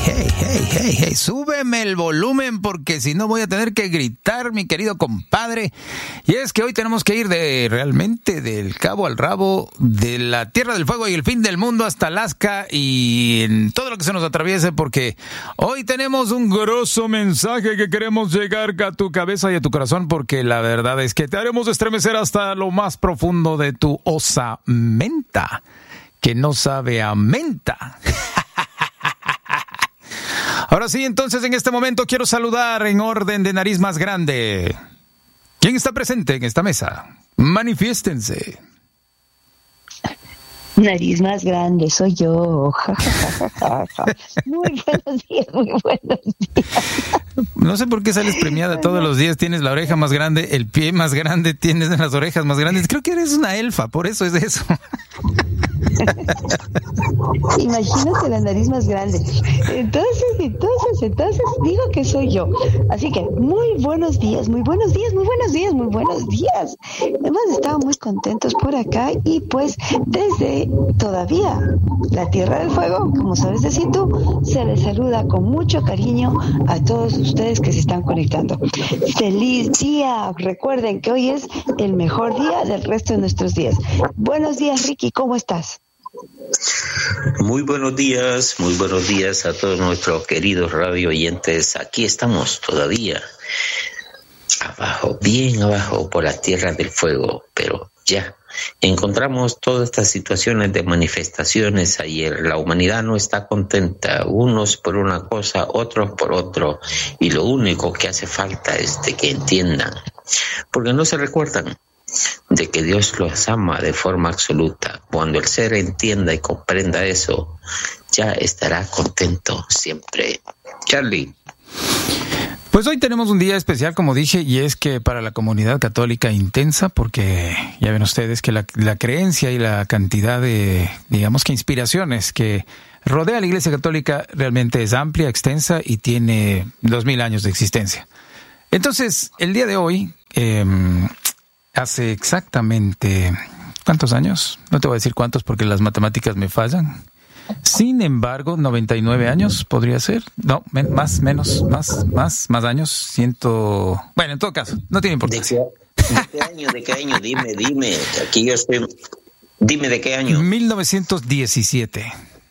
Hey, súbeme el volumen porque si no voy a tener que gritar, mi querido compadre. Y es que hoy tenemos que ir realmente del cabo al rabo, de la Tierra del Fuego y el fin del mundo hasta Alaska y en todo lo que se nos atraviese, porque hoy tenemos un grosso mensaje que queremos llegar a tu cabeza y a tu corazón, porque la verdad es que te haremos estremecer hasta lo más profundo de tu osamenta, que no sabe a menta. Ahora sí, entonces en este momento quiero saludar en orden de nariz más grande. ¿Quién está presente en esta mesa? Manifiéstense. Nariz más grande, soy yo. Muy buenos días, muy buenos días. No sé por qué sales premiada todos los días. Tienes la oreja más grande, el pie más grande, tienes las orejas más grandes. Creo que eres una elfa, por eso es eso. Imagínate la nariz más grande. Entonces digo que soy yo. Así que muy buenos días. Hemos estado muy contentos por acá y pues desde todavía la Tierra del Fuego, como sabes decir tú, se les saluda con mucho cariño a todos ustedes que se están conectando. ¡Feliz día! Recuerden que hoy es el mejor día del resto de nuestros días. Buenos días, Ricky, ¿cómo estás? Muy buenos días a todos nuestros queridos radio oyentes. Aquí estamos todavía, abajo, bien abajo por las tierras del fuego, pero ya encontramos todas estas situaciones de manifestaciones ayer. La humanidad no está contenta, unos por una cosa, otros por otro, y lo único que hace falta es de que entiendan, porque no se recuerdan de que Dios los ama de forma absoluta. Cuando el ser entienda y comprenda eso, ya estará contento siempre. Charlie. Pues hoy tenemos un día especial, como dije, y es que para la comunidad católica intensa, porque ya ven ustedes que la creencia y la cantidad de, digamos que inspiraciones que rodea a la Iglesia Católica realmente es amplia, extensa y tiene 2000 años de existencia. Entonces, el día de hoy, hace exactamente, ¿cuántos años? No te voy a decir cuántos porque las matemáticas me fallan. Sin embargo, 99 años podría ser. No, más años. Bueno, en todo caso, no tiene importancia. ¿De qué año? Dime. Aquí yo estoy. Dime de qué año. 1917.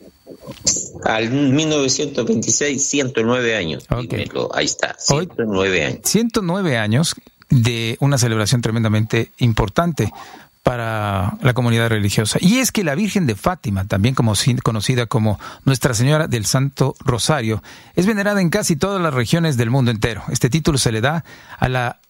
Al 1926, 109 años. Okay. Dímelo, ahí está, 109 años. 109 años de una celebración tremendamente importante para la comunidad religiosa. Y es que la Virgen de Fátima, también conocida como Nuestra Señora del Santo Rosario, es venerada en casi todas las regiones del mundo entero. Este título se la da a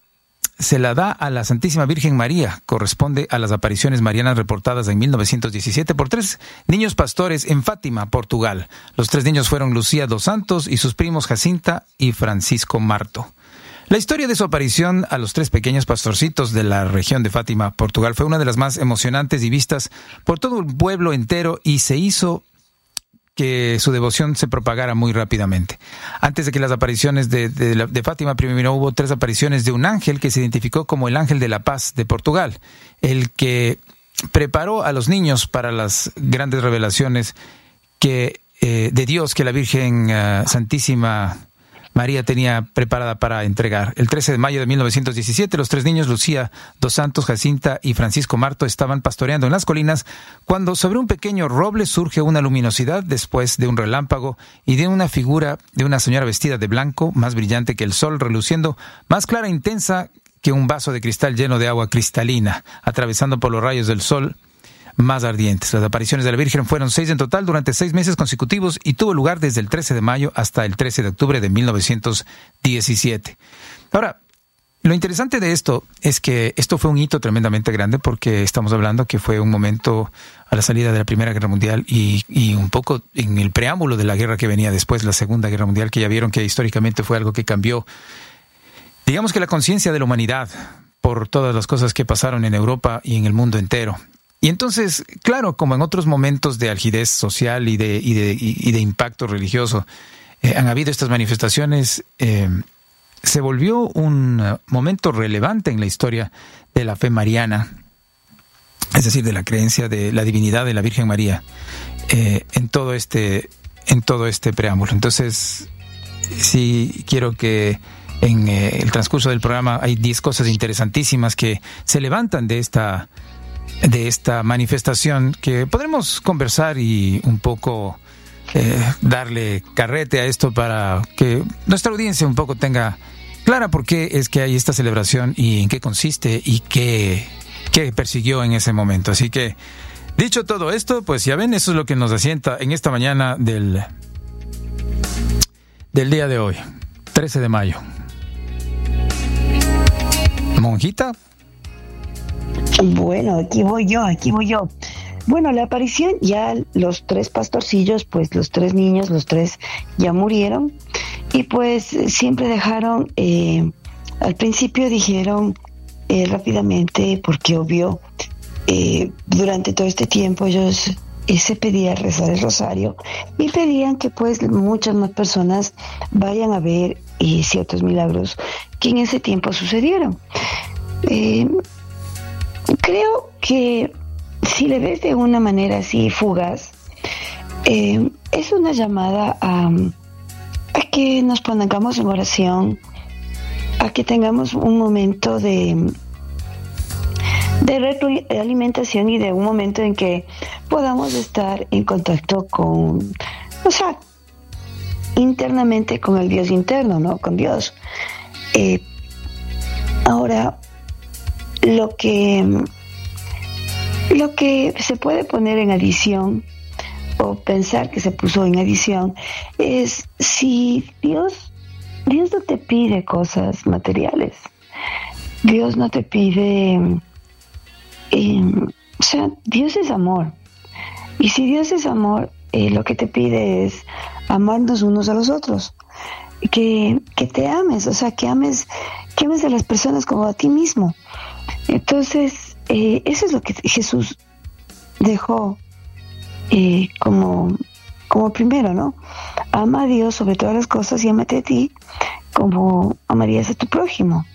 la Santísima Virgen María. Corresponde a las apariciones marianas reportadas en 1917 por 3 niños pastores en Fátima, Portugal. Los 3 niños fueron Lucía dos Santos y sus primos Jacinta y Francisco Marto. La historia de su aparición a los 3 pequeños pastorcitos de la región de Fátima, Portugal, fue una de las más emocionantes y vistas por todo el pueblo entero y se hizo que su devoción se propagara muy rápidamente. Antes de que las apariciones de Fátima, primero hubo 3 apariciones de un ángel que se identificó como el ángel de la paz de Portugal, el que preparó a los niños para las grandes revelaciones de Dios que la Virgen Santísima María tenía preparada para entregar. El 13 de mayo de 1917, los 3 niños, Lucía dos Santos, Jacinta y Francisco Marto, estaban pastoreando en las colinas cuando sobre un pequeño roble surge una luminosidad después de un relámpago y de una figura de una señora vestida de blanco, más brillante que el sol, reluciendo, más clara e intensa que un vaso de cristal lleno de agua cristalina, atravesando por los rayos del sol más ardientes. Las apariciones de la Virgen fueron 6 en total durante 6 meses consecutivos y tuvo lugar desde el 13 de mayo hasta el 13 de octubre de 1917. Ahora, lo interesante de esto es que esto fue un hito tremendamente grande porque estamos hablando que fue un momento a la salida de la Primera Guerra Mundial y un poco en el preámbulo de la guerra que venía después, la Segunda Guerra Mundial, que ya vieron que históricamente fue algo que cambió, digamos que la conciencia de la humanidad por todas las cosas que pasaron en Europa y en el mundo entero. Y entonces, claro, como en otros momentos de algidez social y de impacto religioso, han habido estas manifestaciones, se volvió un momento relevante en la historia de la fe mariana, es decir, de la creencia de la divinidad de la Virgen María, en todo este todo este preámbulo. Entonces, sí quiero que en el transcurso del programa hay 10 cosas interesantísimas que se levantan de esta manifestación, que podremos conversar y un poco darle carrete a esto para que nuestra audiencia un poco tenga clara por qué es que hay esta celebración y en qué consiste y qué persiguió en ese momento. Así que, dicho todo esto, pues ya ven, eso es lo que nos asienta en esta mañana del día de hoy, 13 de mayo. Monjita. Bueno, aquí voy yo. Bueno, la aparición, ya los 3 pastorcillos, pues los 3 niños, los 3 ya murieron, y pues siempre dejaron, al principio dijeron rápidamente, porque obvio, durante todo este tiempo ellos se pedía rezar el rosario y pedían que pues muchas más personas vayan a ver ciertos milagros que en ese tiempo sucedieron. Creo que si le ves de una manera así fugaz, es una llamada a que nos pongamos en oración, a que tengamos un momento de realimentación y de un momento en que podamos estar en contacto con, internamente con el Dios interno, ¿no? Con Dios. Ahora, lo que se puede poner en adición, o pensar que se puso en adición, es si Dios no te pide cosas materiales. Dios no te pide, Dios es amor. Y si Dios es amor, lo que te pide es amarnos unos a los otros. Que te ames, que ames a las personas como a ti mismo. Entonces, eso es lo que Jesús dejó como primero, ¿no? Ama a Dios sobre todas las cosas y ámate a ti como amarías a tu prójimo.